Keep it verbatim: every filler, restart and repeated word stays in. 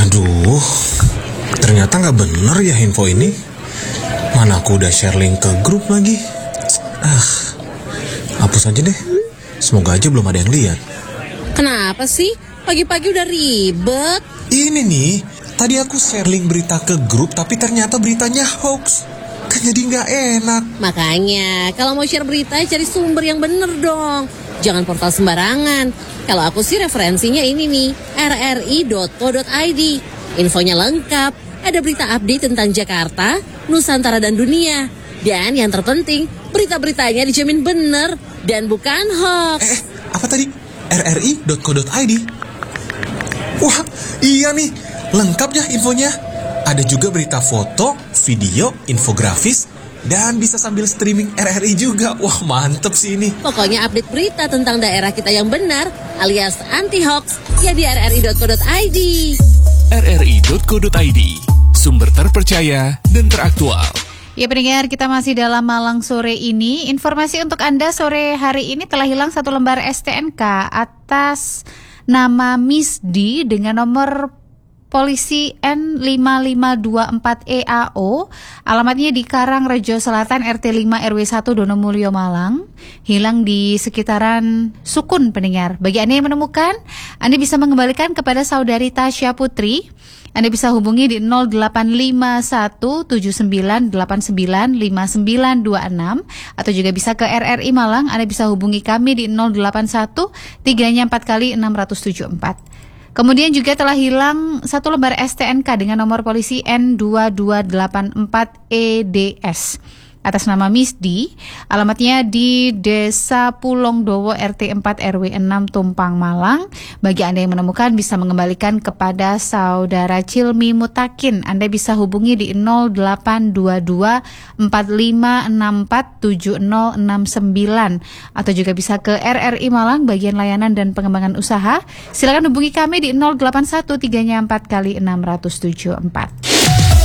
Aduh, ternyata gak bener ya info ini. Mana aku udah share link ke grup lagi. Ah, hapus aja deh. Semoga aja belum ada yang lihat. Kenapa sih? Pagi-pagi udah ribet. Ini nih, tadi aku share link berita ke grup, tapi ternyata beritanya hoax. Kan jadi gak enak. Makanya, kalau mau share berita, cari sumber yang bener dong. Jangan portal sembarangan. Kalau aku sih referensinya ini nih, r r i dot co dot i d. Infonya lengkap, ada berita update tentang Jakarta, Nusantara dan dunia. Dan yang terpenting, berita-beritanya dijamin bener dan bukan hoax. Eh, apa tadi? r r i dot co dot i d. Wah, iya nih, lengkap ya infonya. Ada juga berita foto, video, infografis, dan bisa sambil streaming R R I juga. Wah, mantep sih ini. Pokoknya update berita tentang daerah kita yang benar, alias anti-hoax, ya di r r i dot co dot i d. r r i dot co dot i d, sumber terpercaya dan teraktual. Ya pendengar, kita masih dalam Malang sore ini. Informasi untuk Anda sore hari ini, telah hilang satu lembar S T N K atas nama Miss D dengan nomor polisi N lima lima dua empat E A O. Alamatnya di Karangrejo Selatan, R T lima R W satu Donomulyo, Malang. Hilang di sekitaran Sukun, pendengar. Bagi Anda yang menemukan, Anda bisa mengembalikan kepada saudari Tasya Putri. Anda bisa hubungi di nol delapan lima satu tujuh sembilan delapan sembilan lima sembilan dua enam atau juga bisa ke R R I Malang. Anda bisa hubungi kami di nol delapan satu tiga empat kali enam tujuh empat. Kemudian juga telah hilang satu lembar S T N K dengan nomor polisi N dua dua delapan empat E D S atas nama Miss D. Alamatnya di Desa Pulongdowo R T empat R W enam Tumpang, Malang. Bagi Anda yang menemukan, bisa mengembalikan kepada saudara Cilmi Mutakin. Anda bisa hubungi di nol delapan dua dua empat lima enam empat tujuh nol enam sembilan atau juga bisa ke R R I Malang bagian layanan dan pengembangan usaha. Silakan hubungi kami di nol delapan satu tiga empat kali enam tujuh empat.